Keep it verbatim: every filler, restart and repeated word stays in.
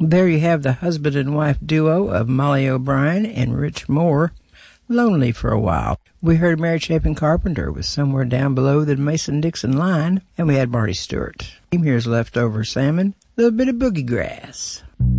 There you have the husband and wife duo of Molly O'Brien and Rich Moore, Lonely for a While. We heard Mary Chapin Carpenter with Somewhere Down Below the Mason-Dixon Line, and we had Marty Stewart. Here's Leftover Salmon, a little bit of Boogie Grass.